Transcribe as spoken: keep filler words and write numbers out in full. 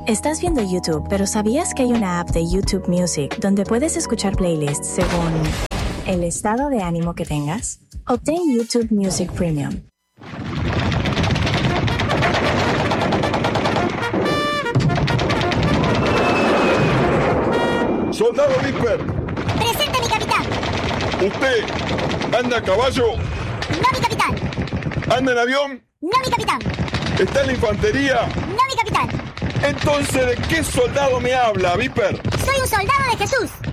Estás viendo YouTube, pero ¿sabías que hay una app de YouTube Music donde puedes escuchar playlists según el estado de ánimo que tengas? Obtén YouTube Music Premium. ¡Soldado Viper! ¡Presente, mi capitán! ¿Usted anda a caballo? ¡No, mi capitán! ¿Anda en avión? ¡No, mi capitán! ¿Está en la infantería? ¡No, mi capitán! Entonces, ¿de qué soldado me habla, Viper? ¡Soy un soldado de Jesús!